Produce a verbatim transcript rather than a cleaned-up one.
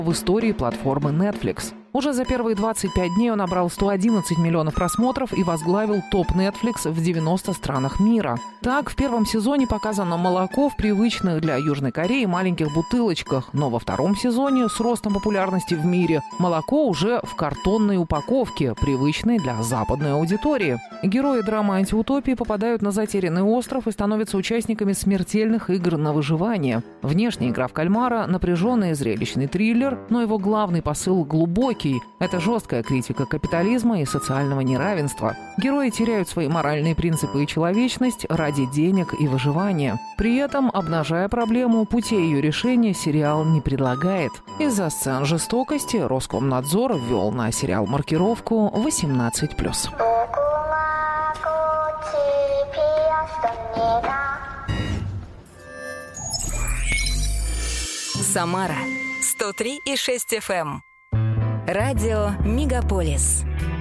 в истории платформы Netflix. Уже за первые двадцать пять дней он набрал сто одиннадцать миллионов просмотров и возглавил топ Netflix в девяноста странах мира. Так, в первом сезоне показано молоко в привычных для Южной Кореи маленьких бутылочках, но во втором сезоне с ростом популярности в мире молоко уже в картонной упаковке, привычной для западной аудитории. Герои драмы антиутопии попадают на затерянный остров и становятся участниками смертельных игр на выживание. Внешняя игра в кальмара – напряженный и зрелищный триллер, но его главный посыл глубокий. Это жесткая критика капитализма и социального неравенства. Герои теряют свои моральные принципы и человечность ради денег и выживания. При этом, обнажая проблему, путей ее решения сериал не предлагает. Из-за сцен жестокости Роскомнадзор ввел на сериал маркировку восемнадцать плюс. Самара сто три и шесть эф эм. Радио Мегаполис.